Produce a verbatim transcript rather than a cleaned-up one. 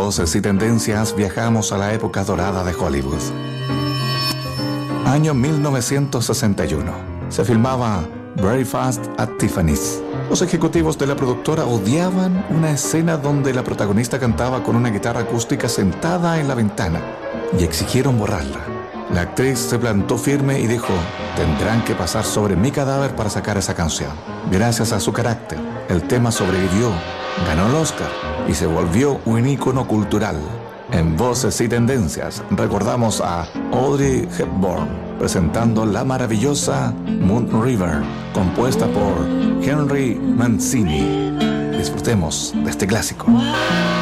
Voces y Tendencias viajamos a la época dorada de Hollywood. Año mil novecientos sesenta y uno. Se filmaba Breakfast at Tiffany's. Los ejecutivos de la productora odiaban una escena donde la protagonista cantaba con una guitarra acústica sentada en la ventana y exigieron borrarla. La actriz se plantó firme y dijo: tendrán que pasar sobre mi cadáver para sacar esa canción. Gracias a su carácter, el tema sobrevivió, ganó el Oscar y se volvió un ícono cultural. En Voces y Tendencias recordamos a Audrey Hepburn presentando la maravillosa Moon River, compuesta por Henry Mancini. Disfrutemos de este clásico. Wow.